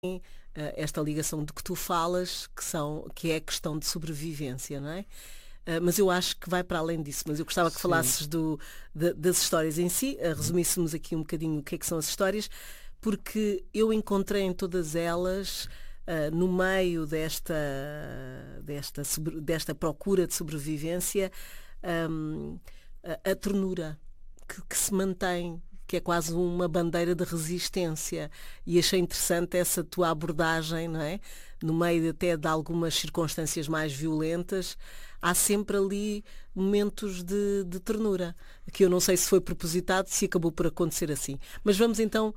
esta ligação de que tu falas, que é a questão de sobrevivência, não é? Mas eu acho que vai para além disso. Mas eu gostava que Sim. falasses das histórias em si, resumíssemos aqui um bocadinho o que é que são as histórias, porque eu encontrei em todas elas, no meio desta procura de sobrevivência, a ternura que se mantém, que é quase uma bandeira de resistência. E achei interessante essa tua abordagem, não é? No meio até de algumas circunstâncias mais violentas, há sempre ali momentos de ternura, que eu não sei se foi propositado, se acabou por acontecer assim. Mas vamos então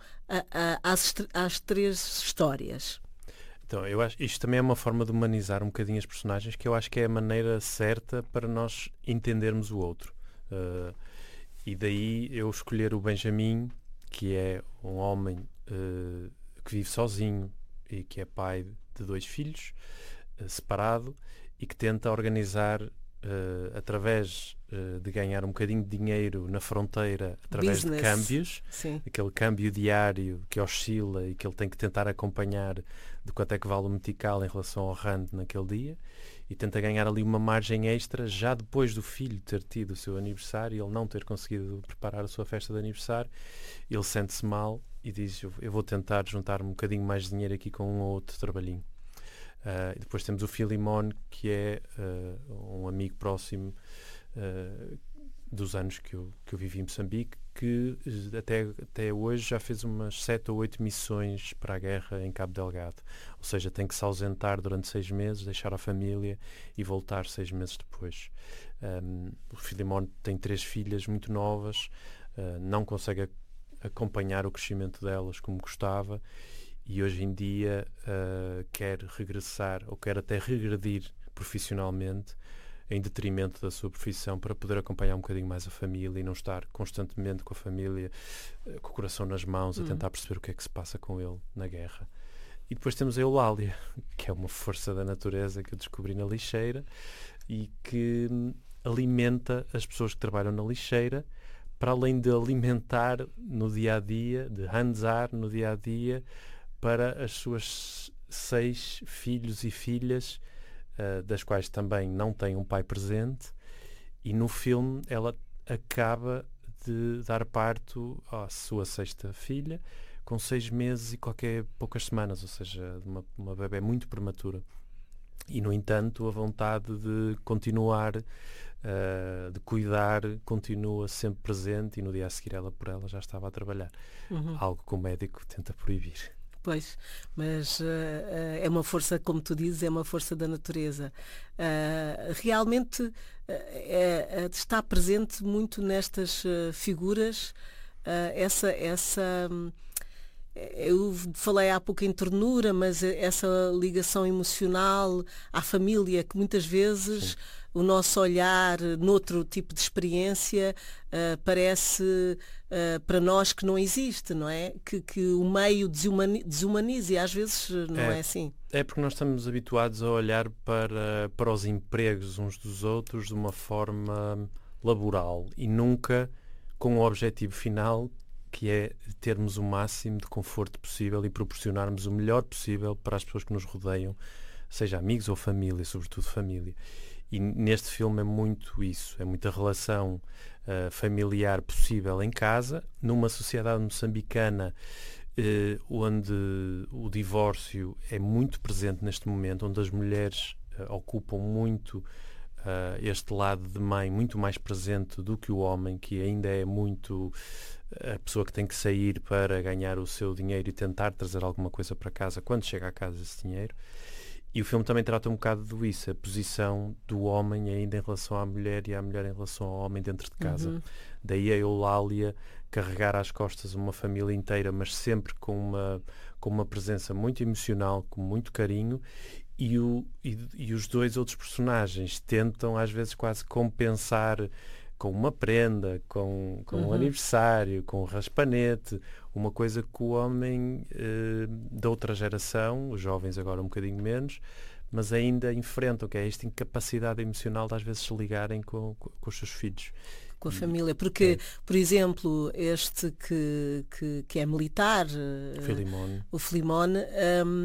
às três histórias. Então, eu acho isto também é uma forma de humanizar um bocadinho as personagens, que eu acho que é a maneira certa para nós entendermos o outro. E daí eu escolher o Benjamin, que é um homem que vive sozinho e que é pai de 2 filhos, separado, e que tenta organizar, através de ganhar um bocadinho de dinheiro na fronteira, através de Business. câmbios, Sim. aquele câmbio diário que oscila e que ele tem que tentar acompanhar de quanto é que vale o metical em relação ao rand naquele dia, e tenta ganhar ali uma margem extra já depois do filho ter tido o seu aniversário e ele não ter conseguido preparar a sua festa de aniversário. Ele sente-se mal e diz: eu vou tentar juntar um bocadinho mais de dinheiro aqui com um ou outro trabalhinho. E depois temos o Filimon, que é um amigo próximo dos anos que eu vivi em Moçambique, que até hoje já fez umas 7 ou 8 missões para a guerra em Cabo Delgado. Ou seja, tem que se ausentar durante 6 meses, deixar a família e voltar 6 meses depois. O Filimon tem 3 filhas muito novas, não consegue acompanhar o crescimento delas como gostava, e hoje em dia quer regressar ou quer até regredir profissionalmente em detrimento da sua profissão, para poder acompanhar um bocadinho mais a família e não estar constantemente com a família, com o coração nas mãos, a tentar perceber o que é que se passa com ele na guerra. E depois temos a Eulália, que é uma força da natureza que eu descobri na lixeira e que alimenta as pessoas que trabalham na lixeira, para além de alimentar no dia-a-dia, de handzar no dia-a-dia, para as suas 6 filhos e filhas, das quais também não tem um pai presente, e no filme ela acaba de dar parto à sua 6ª filha, com 6 meses e poucas semanas, ou seja, uma bebé muito prematura. E, no entanto, a vontade de continuar, de cuidar, continua sempre presente, e no dia a seguir ela já estava a trabalhar. Algo que o médico tenta proibir. Pois, mas é uma força, como tu dizes, é uma força da natureza. Realmente está presente muito nestas figuras eu falei há pouco em ternura, mas essa ligação emocional à família, que muitas vezes Sim. o nosso olhar noutro tipo de experiência parece para nós que não existe, não é? Que o meio desumaniza, e às vezes não é assim. É porque nós estamos habituados a olhar para os empregos uns dos outros de uma forma laboral e nunca com o objetivo final, que é termos o máximo de conforto possível e proporcionarmos o melhor possível para as pessoas que nos rodeiam, seja amigos ou família, sobretudo família. E neste filme é muito isso, é muita relação familiar possível em casa, numa sociedade moçambicana onde o divórcio é muito presente neste momento, onde as mulheres ocupam muito este lado de mãe, muito mais presente do que o homem, que ainda é muito a pessoa que tem que sair para ganhar o seu dinheiro e tentar trazer alguma coisa para casa quando chega a casa esse dinheiro. E o filme também trata um bocado disso, a posição do homem ainda em relação à mulher e a mulher em relação ao homem dentro de casa. Daí a Eulália carregar às costas uma família inteira, mas sempre com uma presença muito emocional, com muito carinho, e os 2 outros personagens tentam às vezes quase compensar com uma prenda, com um aniversário, com um raspanete, uma coisa que o homem da outra geração, os jovens agora um bocadinho menos, mas ainda enfrentam, que é esta incapacidade emocional de às vezes se ligarem com os seus filhos. com a família, porque, por exemplo, este que é militar, Filimone. o Filimone,